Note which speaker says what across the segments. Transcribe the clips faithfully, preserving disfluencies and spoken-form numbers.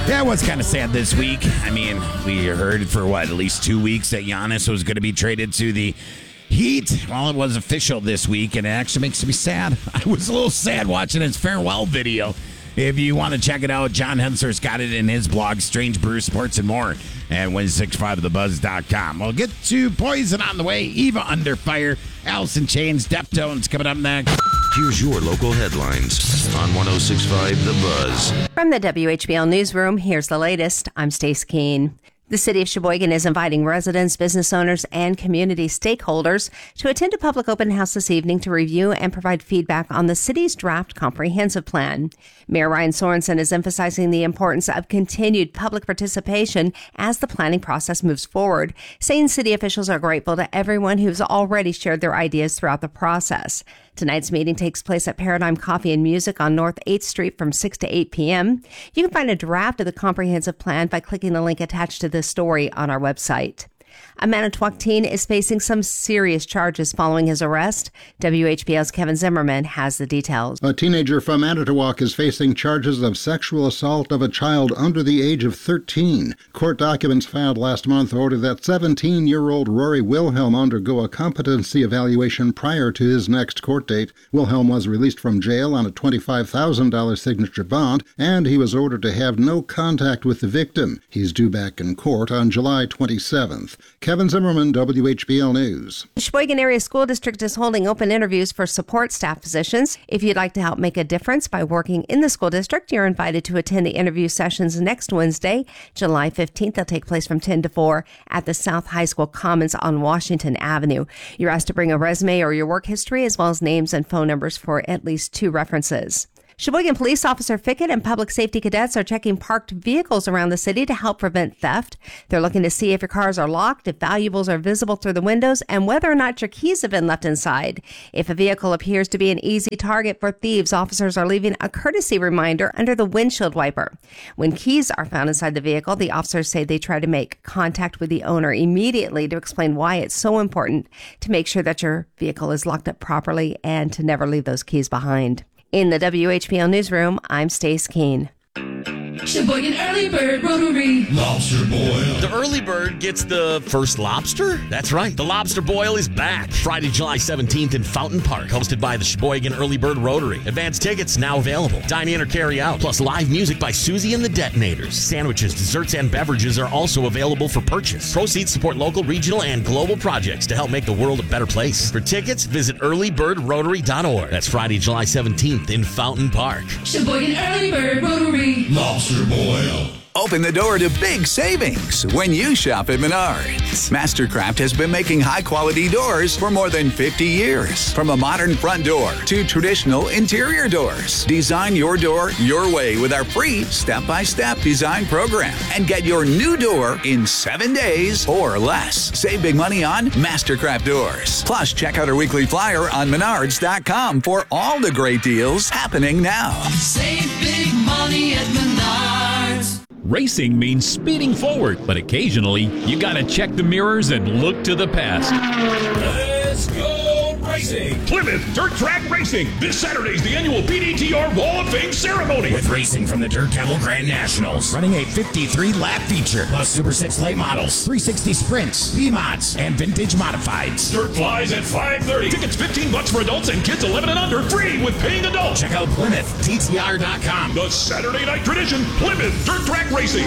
Speaker 1: Yeah, it was kind of sad this week. I mean, we heard for, what, at least two weeks that Giannis was going to be traded to the Heat. Well, it was official this week, and it actually makes me sad. I was a little sad watching his farewell video. If you want to check it out, John Henser's got it in his blog, Strange Brew Sports and More, at win sixty-five the buzz dot com. We'll get to Poison on the way, Eva Under Fire, Alice in Chains, Deftones coming up next.
Speaker 2: Here's your local headlines on one oh six point five The Buzz.
Speaker 3: From the W H B L Newsroom, here's the latest. I'm Stace Keene. The city of Sheboygan is inviting residents, business owners, and community stakeholders to attend a public open house this evening to review and provide feedback on the city's draft comprehensive plan. Mayor Ryan Sorensen is emphasizing the importance of continued public participation as the planning process moves forward, saying city officials are grateful to everyone who's already shared their ideas throughout the process. Tonight's meeting takes place at Paradigm Coffee and Music on North eighth Street from six to eight p.m. You can find a draft of the comprehensive plan by clicking the link attached to this story on our website. A Manitowoc teen is facing some serious charges following his arrest. W H B L's Kevin Zimmerman has the details.
Speaker 4: A teenager from Manitowoc is facing charges of sexual assault of a child under the age of thirteen. Court documents filed last month order that seventeen-year-old Rory Wilhelm undergo a competency evaluation prior to his next court date. Wilhelm was released from jail on a twenty-five thousand dollars signature bond, and he was ordered to have no contact with the victim. He's due back in court on July twenty-seventh. Kevin Zimmerman, W H B L News.
Speaker 3: The Sheboygan Area School District is holding open interviews for support staff positions. If you'd like to help make a difference by working in the school district, you're invited to attend the interview sessions next Wednesday, July fifteenth. They'll take place from ten to four at the South High School Commons on Washington Avenue. You're asked to bring a resume or your work history, as well as names and phone numbers for at least two references. Sheboygan Police Officer Fickett and public safety cadets are checking parked vehicles around the city to help prevent theft. They're looking to see if your cars are locked, if valuables are visible through the windows, and whether or not your keys have been left inside. If a vehicle appears to be an easy target for thieves, officers are leaving a courtesy reminder under the windshield wiper. When keys are found inside the vehicle, the officers say they try to make contact with the owner immediately to explain why it's so important to make sure that your vehicle is locked up properly and to never leave those keys behind. In the W H B L Newsroom, I'm Stace Keene.
Speaker 5: Sheboygan Early Bird Rotary. Lobster Boil.
Speaker 6: The Early Bird gets the first lobster? That's right. The Lobster Boil is back. Friday, July seventeenth in Fountain Park, hosted by the Sheboygan Early Bird Rotary. Advance tickets now available. Dine in or carry out. Plus live music by Susie and the Detonators. Sandwiches, desserts, and beverages are also available for purchase. Proceeds support local, regional, and global projects to help make the world a better place. For tickets, visit early bird rotary dot org. That's Friday, July seventeenth in Fountain Park.
Speaker 5: Sheboygan Early Bird Rotary. Lobster Boil.
Speaker 7: Open the door to big savings when you shop at Menards. Mastercraft has been making high-quality doors for more than fifty years. From a modern front door to traditional interior doors. Design your door your way with our free step-by-step design program. And get your new door in seven days or less. Save big money on Mastercraft doors. Plus, check out our weekly flyer on menards dot com for all the great deals happening now.
Speaker 5: Save big money at Menards.
Speaker 8: Racing means speeding forward, but occasionally you gotta check the mirrors and look to the past.
Speaker 9: Let's go racing! Plymouth Dirt Track Racing. This Saturday's the annual P D T R Wall of Fame ceremony.
Speaker 1: With racing from the Dirt Devil Grand Nationals. Running a fifty-three lap feature. Plus Super six late models, three sixty sprints, B-mods, and vintage modifieds.
Speaker 9: Dirt flies at five thirty. Tickets fifteen bucks for adults and kids eleven and under. Free with paying adults.
Speaker 1: Check out Plymouth T T R dot com.
Speaker 9: The Saturday night tradition. Plymouth Dirt Track Racing.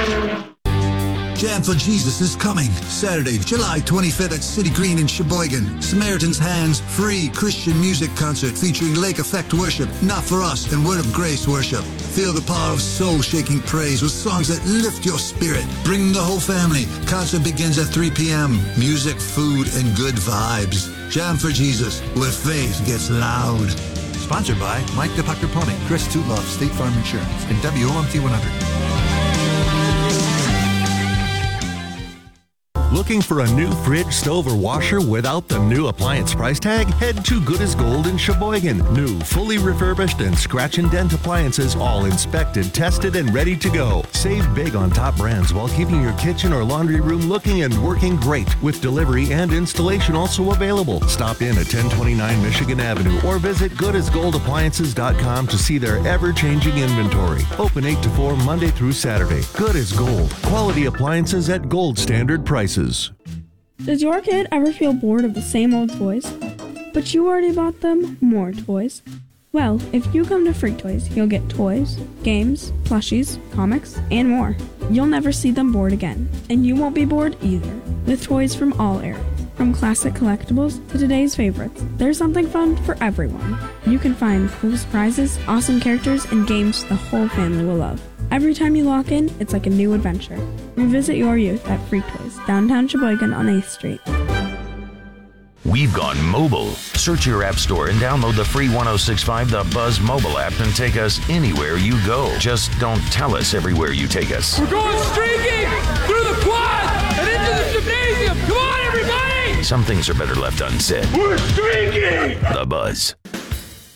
Speaker 10: Jam for Jesus is coming. Saturday, July twenty-fifth at City Green in Sheboygan. Samaritan's Hands free Christian music concert featuring Lake Effect worship, Not For Us, and Word of Grace worship. Feel the power of soul-shaking praise with songs that lift your spirit. Bring the whole family. Concert begins at three p.m. Music, food, and good vibes. Jam for Jesus, where faith gets loud.
Speaker 11: Sponsored by Mike DePuctor-Pony, Chris Tootloff, State Farm Insurance, and W O M T one hundred.
Speaker 12: Looking for a new fridge, stove, or washer without the new appliance price tag? Head to Good as Gold in Sheboygan. New, fully refurbished, and scratch and dent appliances, all inspected, tested, and ready to go. Save big on top brands while keeping your kitchen or laundry room looking and working great, with delivery and installation also available. Stop in at ten twenty-nine Michigan Avenue or visit good as gold appliances dot com to see their ever-changing inventory. Open eight to four Monday through Saturday. Good as Gold. Quality appliances at gold standard prices.
Speaker 13: Does your kid ever feel bored of the same old toys? But you already bought them more toys? Well, if you come to Freak Toys, you'll get toys, games, plushies, comics, and more. You'll never see them bored again, and you won't be bored either, with toys from all eras. From classic collectibles to today's favorites, there's something fun for everyone. You can find cool surprises, awesome characters, and games the whole family will love. Every time you walk in, it's like a new adventure. Revisit your youth at Freak Toys, downtown Sheboygan on eighth Street.
Speaker 2: We've gone mobile. Search your app store and download the free one oh six point five The Buzz mobile app and take us anywhere you go. Just don't tell us everywhere you take us.
Speaker 14: We're going streaking through the quad and into the gymnasium. Come on, everybody!
Speaker 2: Some things are better left unsaid.
Speaker 14: We're streaking!
Speaker 2: The Buzz.